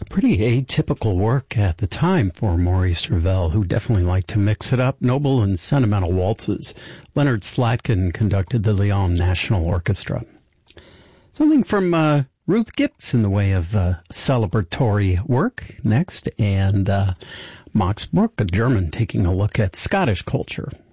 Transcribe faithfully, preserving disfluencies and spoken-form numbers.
Pretty atypical work at the time for Maurice Ravel, who definitely liked to mix it up. Noble and sentimental waltzes. Leonard Slatkin conducted the Lyon National Orchestra. Something from uh, Ruth Gibbs in the way of uh, celebratory work next, and uh, Max Bruch, a German, taking a look at Scottish culture.